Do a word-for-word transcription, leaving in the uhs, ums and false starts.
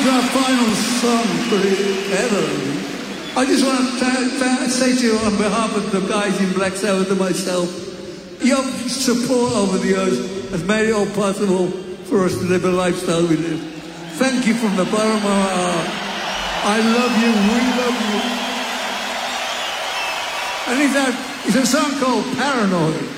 our final song for ever. I just want to th- th- say to you on behalf of the guys in Black Sabbath and myself, your support over the years has made it all possible for us to live a lifestyle we live. Thank you from the bottom of our heart. I love you, we love you. And it's a, it's a song called Paranoid.